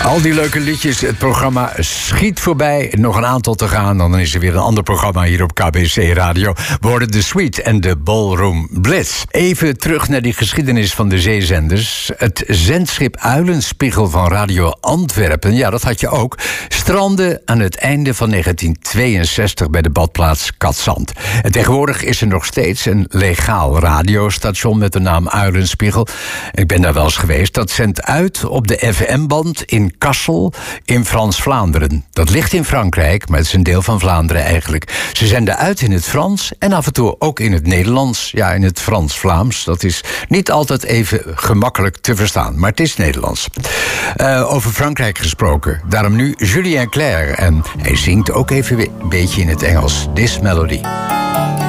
Al die leuke liedjes, het programma schiet voorbij. Nog een aantal te gaan, dan is er weer een ander programma hier op KBC Radio. We horen de Suite en de Ballroom Blitz. Even terug naar die geschiedenis van de zeezenders. Het zendschip Uilenspiegel van Radio Antwerpen, ja, dat had je ook, strandde aan het einde van 1962 bij de badplaats Cadzand. En tegenwoordig is er nog steeds een legaal radiostation met de naam Uilenspiegel. Ik ben daar wel eens geweest. Dat zendt uit op de FM-band in Kassel in Frans-Vlaanderen. Dat ligt in Frankrijk, maar het is een deel van Vlaanderen eigenlijk. Ze zenden uit in het Frans en af en toe ook in het Nederlands. Ja, in het Frans-Vlaams. Dat is niet altijd even gemakkelijk te verstaan, maar het is Nederlands. Over Frankrijk gesproken. Daarom nu Julien Clerc. En hij zingt ook even een beetje in het Engels. This Melody.